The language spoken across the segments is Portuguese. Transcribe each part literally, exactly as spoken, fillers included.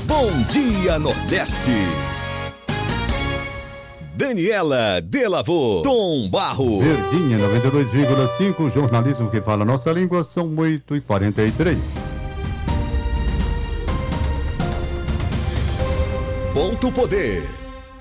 Bom Dia Nordeste. Daniela Delavô, Tom Barros. Verdinha noventa e dois vírgula cinco, jornalismo que fala nossa língua, são oito e quarenta e três. Ponto Poder.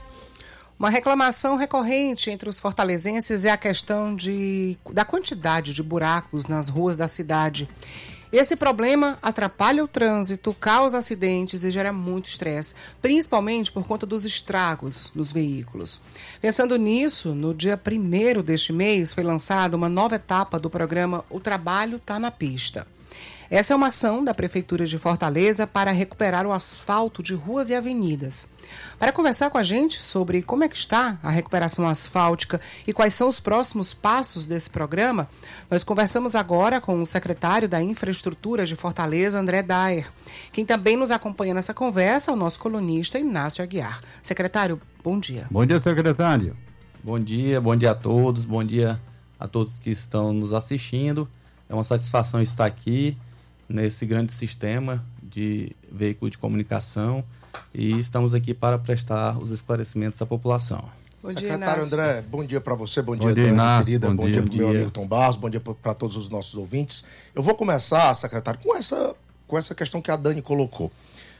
Uma reclamação recorrente entre os fortalezenses é a questão de, da quantidade de buracos nas ruas da cidade. Esse problema atrapalha o trânsito, causa acidentes e gera muito estresse, principalmente por conta dos estragos nos veículos. Pensando nisso, no dia primeiro deste mês foi lançada uma nova etapa do programa O Trabalho Tá na Pista. Essa é uma ação da Prefeitura de Fortaleza para recuperar o asfalto de ruas e avenidas. Para conversar com a gente sobre como é que está a recuperação asfáltica e quais são os próximos passos desse programa, nós conversamos agora com o secretário da Infraestrutura de Fortaleza, André Daer. Quem também nos acompanha nessa conversa é o nosso colunista Inácio Aguiar. Secretário, bom dia. Bom dia, secretário. Bom dia, bom dia a todos, bom dia a todos que estão nos assistindo. É uma satisfação estar aqui nesse grande sistema de veículo de comunicação e estamos aqui para prestar os esclarecimentos à população. Bom dia, Secretário Inácio. André, bom dia para você, bom, bom dia, dia Dani, Inácio, querida, bom, bom dia, dia para o meu dia. amigo Tom Barros, bom dia para todos os nossos ouvintes. Eu vou começar, secretário, com essa, com essa questão que a Dani colocou.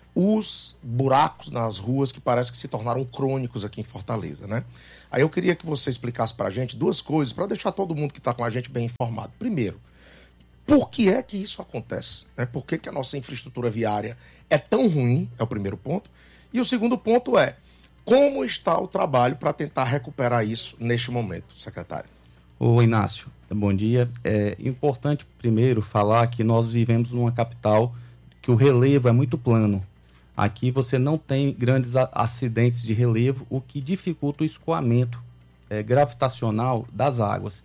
Os buracos nas ruas que parece que se tornaram crônicos aqui em Fortaleza, né? Aí eu queria que você explicasse para a gente duas coisas, para deixar todo mundo que está com a gente bem informado. Primeiro, por que é que isso acontece? Né? Por que, que a nossa infraestrutura viária é tão ruim? É o primeiro ponto. E o segundo ponto é, como está o trabalho para tentar recuperar isso neste momento, secretário? Ô Inácio, bom dia. É importante primeiro falar que nós vivemos numa capital que o relevo é muito plano. Aqui você não tem grandes acidentes de relevo, o que dificulta o escoamento é, gravitacional das águas.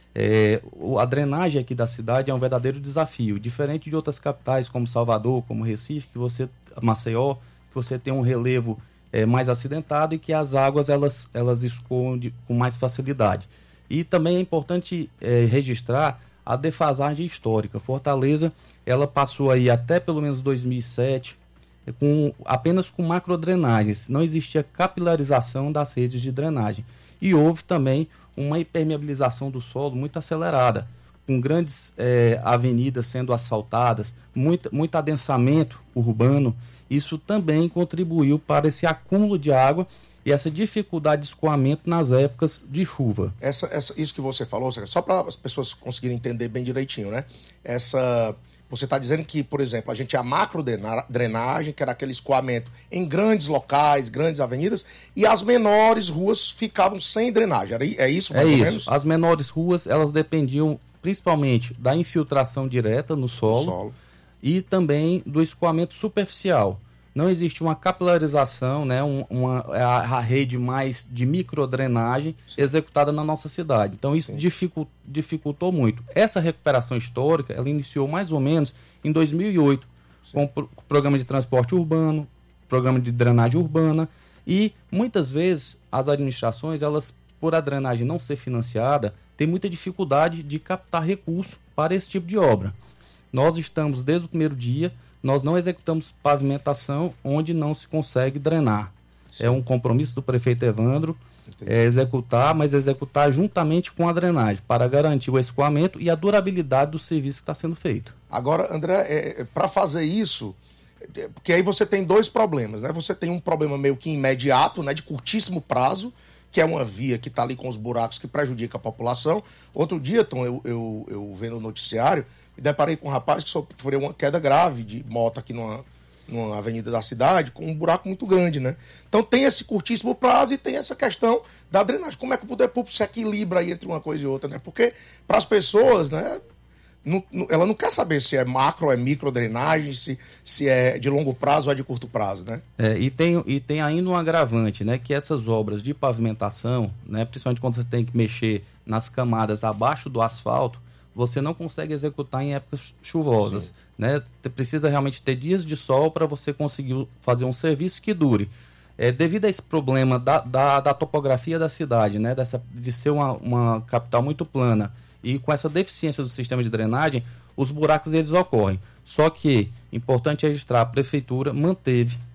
É, a drenagem aqui da cidade é um verdadeiro desafio, diferente de outras capitais como Salvador, como Recife, que você, Maceió, que você tem um relevo é, mais acidentado e que as águas elas, elas escoam de, com mais facilidade. E também é importante é, registrar a defasagem histórica. Fortaleza ela passou aí até pelo menos dois mil e sete com, apenas com macrodrenagens, não existia capilarização das redes de drenagem. E houve também uma impermeabilização do solo muito acelerada, com grandes eh, avenidas sendo asfaltadas, muito, muito adensamento urbano. Isso também contribuiu para esse acúmulo de água e essa dificuldade de escoamento nas épocas de chuva. Essa, essa, isso que você falou, só para as pessoas conseguirem entender bem direitinho, né? Essa, você está dizendo que, por exemplo, a gente tinha a macrodrenagem, que era aquele escoamento em grandes locais, grandes avenidas, e as menores ruas ficavam sem drenagem. É isso, mais é ou isso. menos? As menores ruas, elas dependiam principalmente da infiltração direta no solo, solo. E também do escoamento superficial. Não existe uma capilarização, né, um, uma, a, a rede mais de microdrenagem Sim. executada na nossa cidade. Então isso dificult, dificultou muito. Essa recuperação histórica, ela iniciou mais ou menos em dois mil e oito, Sim. com o pro, programa de transporte urbano, programa de drenagem urbana, e muitas vezes as administrações, elas, por a drenagem não ser financiada, têm muita dificuldade de captar recurso para esse tipo de obra. Nós estamos, desde o primeiro dia, nós não executamos pavimentação onde não se consegue drenar. Sim. É um compromisso do prefeito Evandro é, executar, mas executar juntamente com a drenagem, para garantir o escoamento e a durabilidade do serviço que está sendo feito. Agora, André, é, para fazer isso, porque aí você tem dois problemas, né? Você tem um problema meio que imediato, né, de curtíssimo prazo, que é uma via que está ali com os buracos que prejudica a população. Outro dia, Tom, eu, eu, eu vendo o noticiário, me deparei com um rapaz que sofreu uma queda grave de moto aqui numa, numa avenida da cidade, com um buraco muito grande, né? Então tem esse curtíssimo prazo e tem essa questão da drenagem. Como é que o poder público se equilibra aí entre uma coisa e outra, né? Porque para as pessoas, né, não, não, ela não quer saber se é macro ou é micro drenagem, se, se é de longo prazo ou é de curto prazo, né? É, e, tem, e tem ainda um agravante, né? Que essas obras de pavimentação, né, principalmente quando você tem que mexer nas camadas abaixo do asfalto, você não consegue executar em épocas chuvosas, né? Precisa realmente ter dias de sol para você conseguir fazer um serviço que dure. É, devido a esse problema da, da, da topografia da cidade, né? Dessa, de ser uma, uma capital muito plana e com essa deficiência do sistema de drenagem, os buracos eles ocorrem. Só que, importante registrar, a prefeitura manteve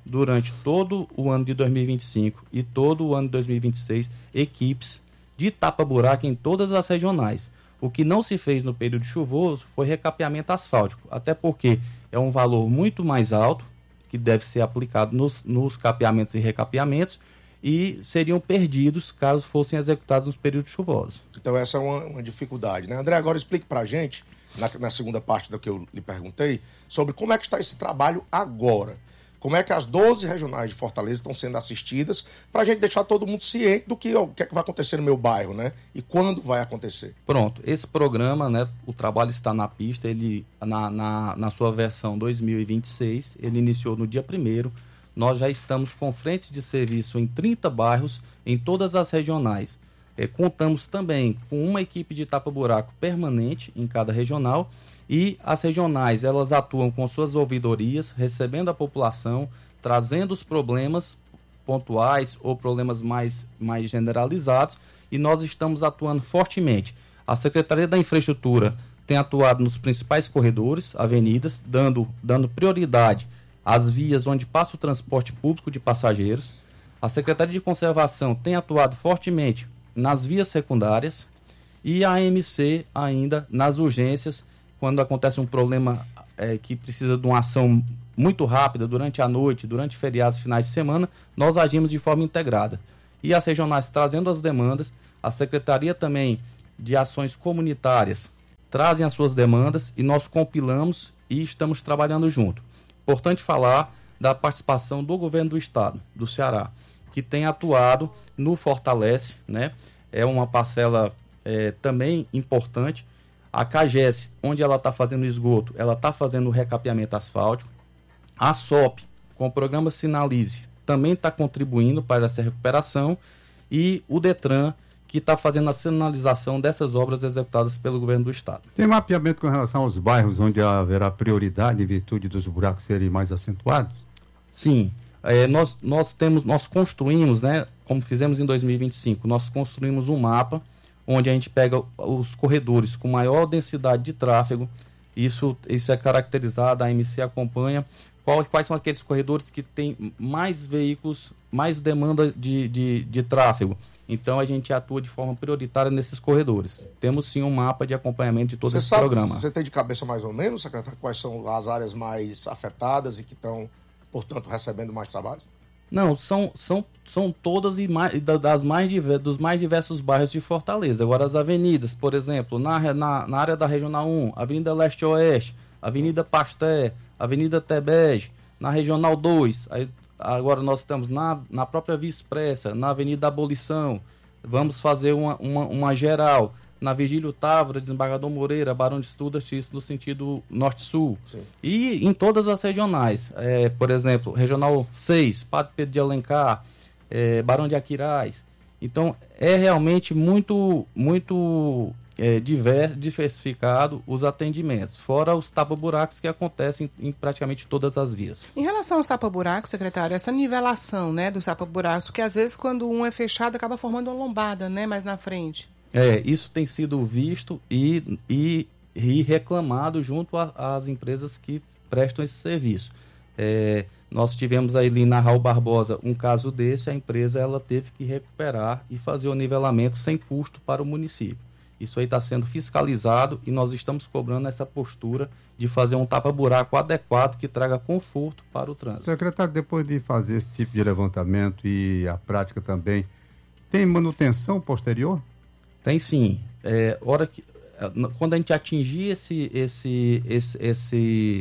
durante todo o ano de dois mil e vinte e cinco e todo o ano de dois mil e vinte e seis, equipes de tapa-buraco em todas as regionais. O que não se fez no período chuvoso foi recapeamento asfáltico, até porque é um valor muito mais alto, que deve ser aplicado nos, nos capeamentos e recapeamentos, e seriam perdidos caso fossem executados nos períodos chuvosos. Então essa é uma, uma dificuldade, né? André, agora explique pra gente, na, na segunda parte do que eu lhe perguntei, sobre como é que está esse trabalho agora. Como é que as doze regionais de Fortaleza estão sendo assistidas, para a gente deixar todo mundo ciente do que, ó, o que, é que vai acontecer no meu bairro, né? E quando vai acontecer. Pronto, esse programa, né, o trabalho está na pista, ele na, na, na sua versão dois mil e vinte e seis, ele iniciou no dia primeiro. Nós já estamos com frente de serviço em trinta bairros, em todas as regionais. É, contamos também com uma equipe de tapa-buraco permanente em cada regional, e as regionais, elas atuam com suas ouvidorias, recebendo a população, trazendo os problemas pontuais ou problemas mais, mais generalizados, e nós estamos atuando fortemente. A Secretaria da Infraestrutura tem atuado nos principais corredores, avenidas, dando, dando prioridade às vias onde passa o transporte público de passageiros. A Secretaria de Conservação tem atuado fortemente nas vias secundárias, e a A M C ainda nas urgências, quando acontece um problema é, que precisa de uma ação muito rápida durante a noite, durante feriados, finais de semana, nós agimos de forma integrada. E as regionais trazendo as demandas, a Secretaria também de Ações Comunitárias trazem as suas demandas e nós compilamos e estamos trabalhando junto. Importante falar da participação do governo do estado, do Ceará, que tem atuado no Fortalece, né? É uma parcela é, também importante. A CAGES, onde ela está fazendo esgoto, ela está fazendo o recapeamento asfáltico. A S O P, com o programa Sinalize, também está contribuindo para essa recuperação. E o DETRAN, que está fazendo a sinalização dessas obras executadas pelo governo do estado. Tem mapeamento com relação aos bairros onde haverá prioridade em virtude dos buracos serem mais acentuados? Sim. É, nós, nós, temos, nós construímos, né, como fizemos em dois mil e vinte e cinco, nós construímos um mapa onde a gente pega os corredores com maior densidade de tráfego. Isso, isso é caracterizado, a A M C acompanha qual, quais são aqueles corredores que têm mais veículos, mais demanda de, de, de tráfego. Então a gente atua de forma prioritária nesses corredores. Temos sim um mapa de acompanhamento de todo você esse sabe, programa. Você tem de cabeça mais ou menos, secretário, quais são as áreas mais afetadas e que estão, portanto, recebendo mais trabalho? Não, são, são, são todas e mais, das mais, dos mais diversos bairros de Fortaleza. Agora, as avenidas, por exemplo, na, na, na área da Regional um, Avenida Leste-Oeste, Avenida Pasté, Avenida Tebege, na Regional dois, aí, agora nós estamos na, na própria Via Expressa, na Avenida Abolição, vamos fazer uma, uma, uma geral, na Virgílio Távora, Desembargador Moreira, Barão de Estudas, isso no sentido norte-sul. Sim. E em todas as regionais, é, por exemplo, Regional seis, Padre Pedro de Alencar, é, Barão de Aquiraz. Então, é realmente muito, muito é, divers, diversificado os atendimentos, fora os tapa-buracos que acontecem em, em praticamente todas as vias. Em relação aos tapa-buracos, secretário, essa nivelação, né, dos tapa-buracos, porque às vezes quando um é fechado acaba formando uma lombada, né, mais na frente. É, isso tem sido visto e, e, e reclamado junto às empresas que prestam esse serviço. É, nós tivemos ali na Raul Barbosa um caso desse, a empresa ela teve que recuperar e fazer o nivelamento sem custo para o município. Isso aí está sendo fiscalizado e nós estamos cobrando essa postura de fazer um tapa-buraco adequado que traga conforto para o trânsito. Secretário, depois de fazer esse tipo de levantamento e a prática também, tem manutenção posterior? Tem sim. É, hora que, quando a gente atingir esse, esse, esse, esse,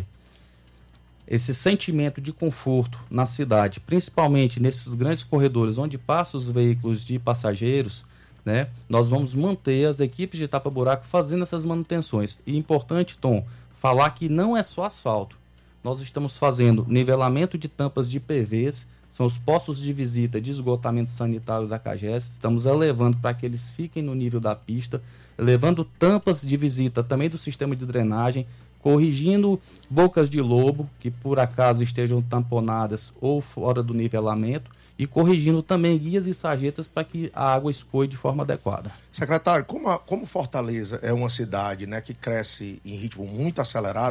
esse sentimento de conforto na cidade, principalmente nesses grandes corredores onde passam os veículos de passageiros, né, nós vamos manter as equipes de tapa-buraco fazendo essas manutenções. E importante, Tom, falar que não é só asfalto. Nós estamos fazendo nivelamento de tampas de P Vs, são os postos de visita de esgotamento sanitário da CAGES, estamos elevando para que eles fiquem no nível da pista, elevando tampas de visita também do sistema de drenagem, corrigindo bocas de lobo, que por acaso estejam tamponadas ou fora do nivelamento, e corrigindo também guias e sarjetas para que a água escoe de forma adequada. Secretário, como, a, como Fortaleza é uma cidade, né, que cresce em ritmo muito acelerado,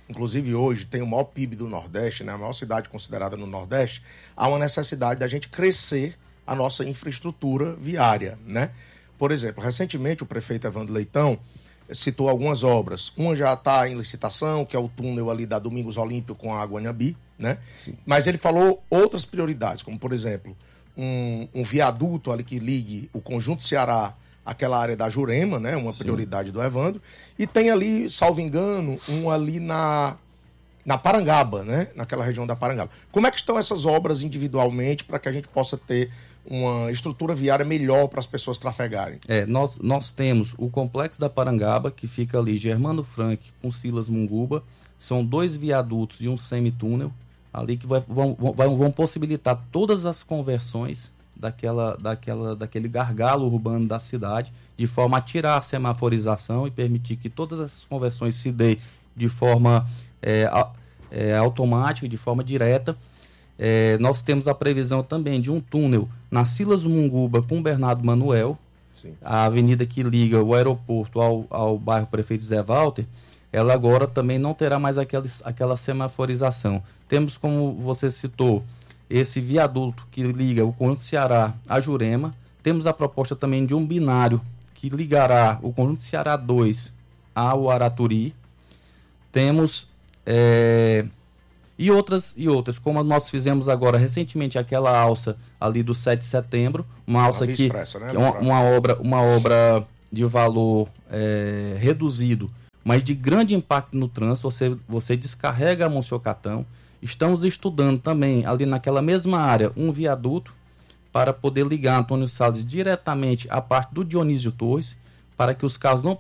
inclusive hoje tem o maior P I B do Nordeste, né, a maior cidade considerada no Nordeste, há uma necessidade da gente crescer a nossa infraestrutura viária, né? Por exemplo, recentemente o prefeito Evandro Leitão citou algumas obras. Uma já está em licitação, que é o túnel ali da Domingos Olímpio com a Guanhabi, né? Sim. Mas ele falou outras prioridades, como por exemplo, um, um viaduto ali que ligue o Conjunto Ceará àquela área da Jurema, né? Uma Sim. prioridade do Evandro. E tem ali, salvo engano, um ali na, na Parangaba, né? Naquela região da Parangaba. Como é que estão essas obras individualmente para que a gente possa ter uma estrutura viária melhor para as pessoas trafegarem? É, nós, nós temos o Complexo da Parangaba, que fica ali, Germano Frank com Silas Munguba. São dois viadutos e um semitúnel ali que vai, vão, vão, vão possibilitar todas as conversões daquela, daquela, daquele gargalo urbano da cidade, de forma a tirar a semaforização e permitir que todas essas conversões se dê de forma é, é, automática, de forma direta. É, nós temos a previsão também de um túnel na Silas Munguba com Bernardo Manuel, Sim. a avenida que liga o aeroporto ao, ao bairro Prefeito Zé Walter. Ela agora também não terá mais aquela, aquela semaforização. Temos, como você citou, esse viaduto que liga o Conjunto Ceará a Jurema. Temos a proposta também de um binário que ligará o Conjunto Ceará dois ao Araturi. Temos... É, E outras, e outras, como nós fizemos agora recentemente aquela alça ali do sete de setembro, uma alça uma que, expressa, né? que é uma, uma, obra, uma obra de valor é, reduzido, mas de grande impacto no trânsito. Você, você descarrega a Monsenhor Catão. Estamos estudando também ali naquela mesma área um viaduto para poder ligar Antônio Salles diretamente à parte do Dionísio Torres, para que os carros não